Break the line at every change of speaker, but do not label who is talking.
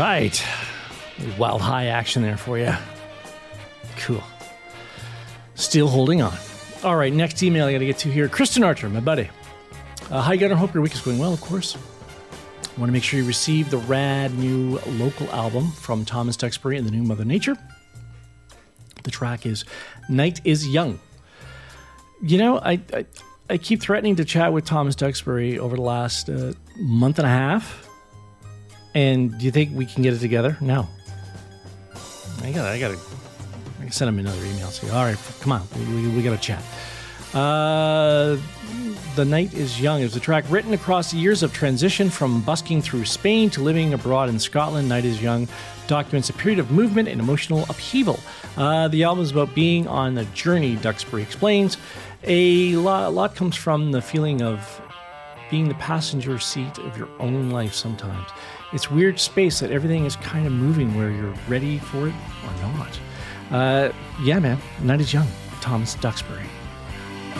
right. Wild high action there for you. Cool. Still holding on. All right, next email I got to get to here. Kristen Archer, my buddy. Hi, Gunnar. Hope your week is going well, of course. I want to make sure you receive the rad new local album from Thomas Duxbury and the New Mother Nature. The track is Night is Young. You know, I keep threatening to chat with Thomas Duxbury over the last month and a half. And do you think we can get it together? No. I gotta send him another email. Say, all right, come on, we gotta chat. The Night is Young is a track written across the years of transition from busking through Spain to living abroad in Scotland. Night is Young documents a period of movement and emotional upheaval. The album is about being on a journey, Duxbury explains. A lot comes from the feeling of being the passenger seat of your own life sometimes. It's weird space that everything is kind of moving where you're ready for it or not. Yeah, man, Night is Young, Thomas Duxbury.